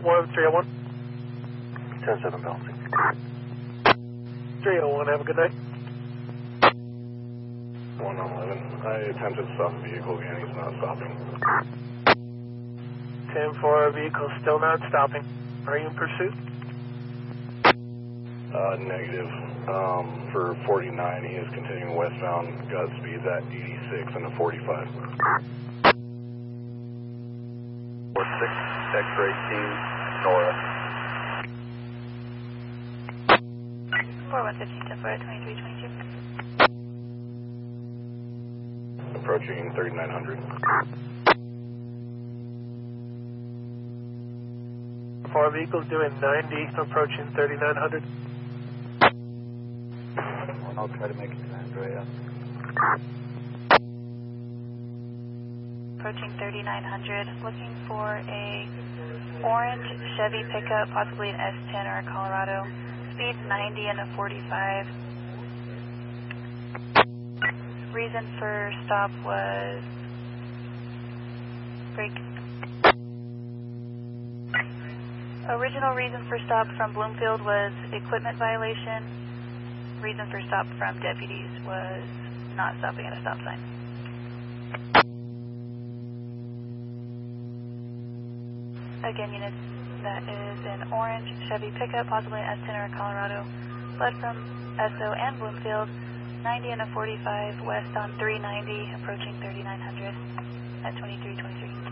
301. 10-7 balancing. 301, have a good night. 1 on 11. I attempted to stop the vehicle again, he's not stopping. 10-4, vehicle still not stopping. Are you in pursuit? Negative. For 49, he is continuing westbound. Got speeds at 86 and a 45. 46, X-ray team, Nora. 4115, 10-4 at 2322. Approaching 3900. 4 vehicles doing 90, approaching 3900. I'll try to make it to Andrea. Approaching 3900, looking for a orange Chevy pickup, possibly an S10 or a Colorado. Speeds 90 and a 45. Reason for stop was brake. Original reason for stop from Bloomfield was equipment violation. Reason for stop from deputies was not stopping at a stop sign. Again, units, that is an orange Chevy pickup, possibly an S10 or a Colorado. Fled from Esso and Bloomfield, 90 and a 45 west on 390, approaching 3900 at 2323.